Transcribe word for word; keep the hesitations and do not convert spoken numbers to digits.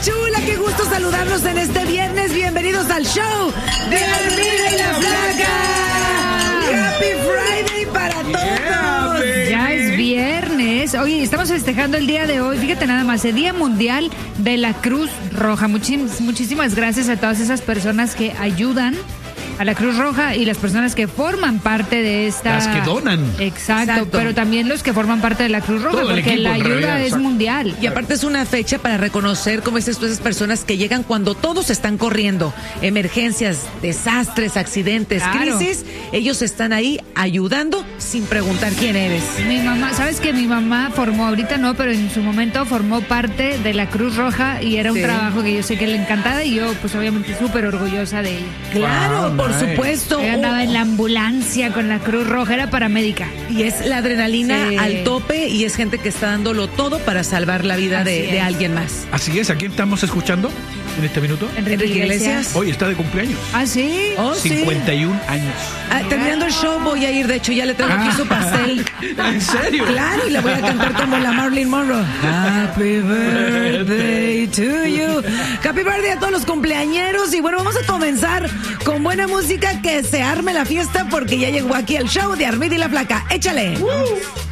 chula, qué gusto saludarlos en este viernes. Bienvenidos al show de Armida y la Flaca. Happy Friday para todos. Yeah, ya es viernes. Oye, estamos festejando el día de hoy. Fíjate nada más, el Día Mundial de la Cruz Roja. Muchis, muchísimas gracias a todas esas personas que ayudan a la Cruz Roja y las personas que forman parte de esta... Las que donan. Exacto, Exacto. pero también los que forman parte de la Cruz Roja, Todo el porque equipo, la en ayuda realidad, es exacto. mundial. Y aparte es una fecha para reconocer, como dices tú, esas personas que llegan cuando todos están corriendo. Emergencias, desastres, accidentes, Claro. crisis. Ellos están ahí ayudando sin preguntar quién eres. Mi mamá, ¿sabes que mi mamá formó, ahorita no, pero en su momento formó parte de la Cruz Roja y era un Sí. trabajo que yo sé que le encantaba y yo pues obviamente súper orgullosa de ella. Claro, Wow, por nice. supuesto. Ella andaba en la ambulancia con la Cruz Roja, era paramédica. Y es la adrenalina Sí. al tope y es gente que está dándolo todo para salvar la vida de, Así de es. alguien más. Así es, ¿a quién estamos escuchando en este minuto? Enrique Enrique Iglesias. Iglesias. Hoy está de cumpleaños. ¿Ah, sí? Oh, sí. cincuenta y un años. Ah, terminando el show voy a ir, de hecho ya le traigo aquí su pastel. ¿En serio? Claro, y le voy a cantar como la Marilyn Monroe. Happy birthday to you. Happy birthday a todos los cumpleañeros. Y bueno, vamos a comenzar con buena música, que se arme la fiesta porque ya llegó aquí el show de Armida y la Flaca. Échale.